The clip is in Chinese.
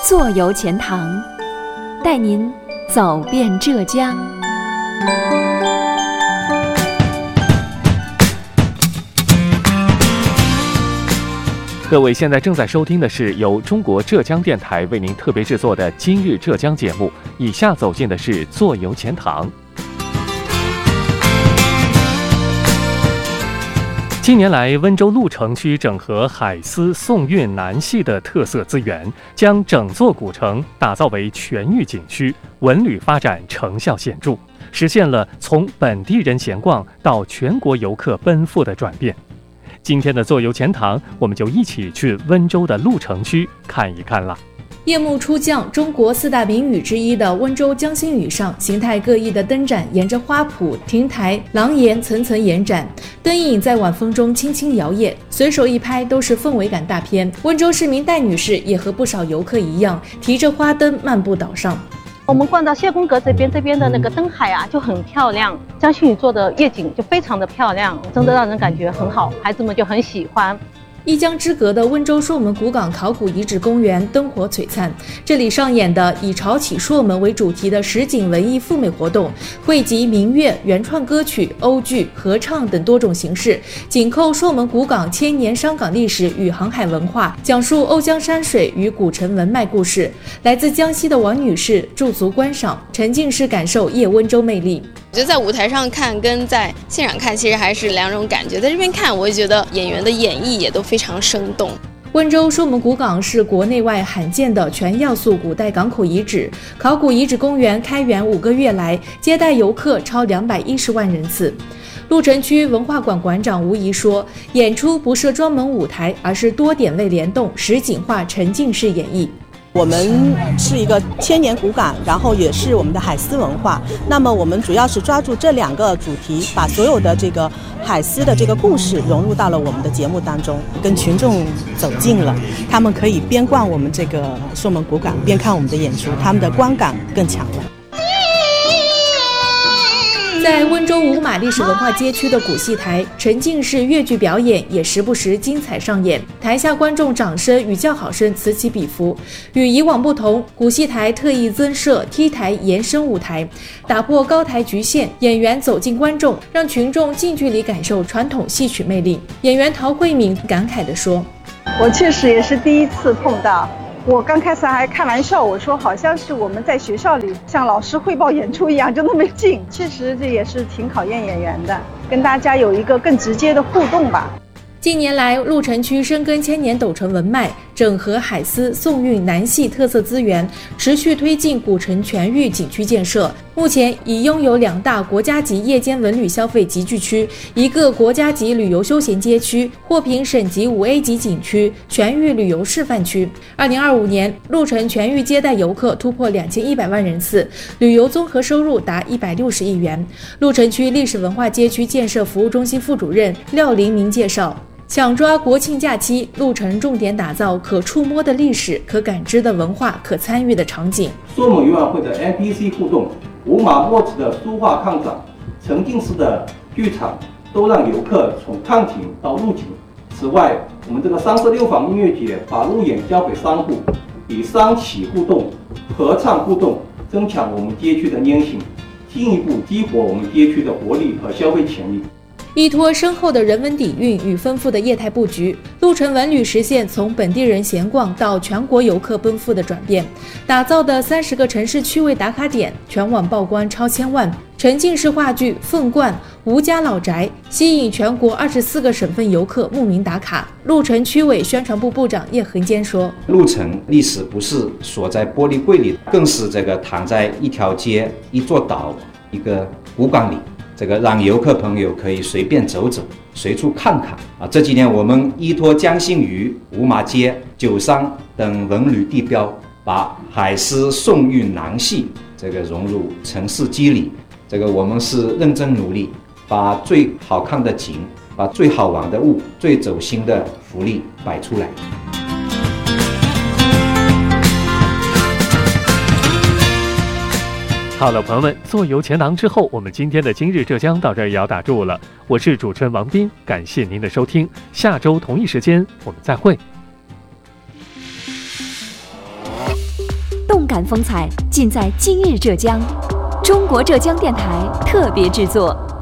坐游钱塘，带您走遍浙江。 各位现在正在收听的是由中国浙江电台为您特别制作的今日浙江节目，以下走进的是坐游钱塘。近年来，温州鹿城区整合海丝、宋韵、南戏的特色资源，将整座古城打造为全域景区，文旅发展成效显著，实现了从本地人闲逛到全国游客奔赴的转变。今天的坐游钱塘，我们就一起去温州的鹿城区看一看了。 夜幕初降，中国四大名屿之一的温州江心屿上，形态各异的灯盏沿着花圃、亭台、廊檐层层延展，灯影在晚风中轻轻摇曳，随手一拍都是氛围感大片。温州市民戴女士也和不少游客一样，提着花灯漫步岛上。 我们逛到谢公阁这边的那个灯海啊，就很漂亮。江心屿做的夜景就非常的漂亮，真的让人感觉很好，孩子们就很喜欢。 一江之隔的温州朔门古港考古遗址公园灯火璀璨，这里上演的以潮起朔门为主题的实景文艺赴美活动，汇集民乐、原创歌曲、欧剧、合唱等多种形式，紧扣朔门古港千年商港历史与航海文化，讲述瓯江山水与古城文脉故事。来自江西的王女士驻足观赏，沉浸式感受夜温州魅力。 我觉得在舞台上看跟在现场看其实还是两种感觉，在这边看我也觉得演员的演绎也都非常生动。 温州朔门古港是国内外罕见的全要素古代港口遗址，考古遗址公园开园5个月来，接待游客超210万人次。鹿城区文化馆馆长吴怡说，演出不设专门舞台，而是多点位联动，实景化沉浸式演绎。 我们是一个千年古港，然后也是我们的海丝文化。那么我们主要是抓住这2个主题，把所有的这个海丝的这个故事融入到了我们的节目当中，跟群众走近了。他们可以边逛我们这个朔门古港，边看我们的演出，他们的观感更强了。 在温州五马历史文化街区的古戏台，沉浸式越剧表演也时不时精彩上演，台下观众掌声与叫好声此起彼伏。与以往不同，古戏台特意增设 T 台延伸舞台，打破高台局限，演员走进观众，让群众近距离感受传统戏曲魅力。演员陶慧敏感慨地说：“ 我确实也是第一次碰到。我刚开始还开玩笑，我说好像是我们在学校里向老师汇报演出一样，就那么近。确实这也是挺考验演员的，跟大家有一个更直接的互动吧。” 近年来，鹿城区深耕千年斗城文脉，整合海丝、宋韵、南戏特色资源，持续推进古城全域景区建设。目前已拥有2大国家级夜间文旅消费集聚区，1个国家级旅游休闲街区，获评省级5A 级景区、全域旅游示范区。2025年，鹿城全域接待游客突破2100万人次，旅游综合收入达160亿元。鹿城区历史文化街区建设服务中心副主任廖林明介绍，抢抓国庆假期，鹿城重点打造可触摸的历史、可感知的文化、可参与的场景。 朔门游览会的 NPC 互动、五马墨池的书画抗展、沉浸式的剧场，都让游客从看景到入景。此外，我们这个36坊音乐节把路演交给商户，以商企互动、合唱互动，增强我们街区的粘性，进一步激活我们街区的活力和消费潜力。 依托深厚的人文底蕴与丰富的业态布局，鹿城文旅实现从本地人闲逛到全国游客奔赴的转变。打造的30个城市趣味打卡点，全网曝光超1000万。沉浸式话剧《凤冠》吴家老宅吸引全国24个省份游客慕名打卡。鹿城区委宣传部部长叶恒坚说：“ 鹿城历史不是锁在玻璃柜里，更是这个躺在一条街、一座岛、一个古港里。”这个让游客朋友可以随便走走，随处看看啊！这几年我们依托江心屿、五马街、九商等文旅地标，把海丝、宋韵、南戏这个融入城市肌理。这个我们是认真努力，把最好看的景、把最好玩的物、最走心的福利摆出来。 好了，朋友们，坐游钱塘之后，我们今天的今日浙江到这儿也要打住了。我是主持人王斌，感谢您的收听，下周同一时间我们再会。 感风采尽在今日浙江。中国浙江电台特别制作。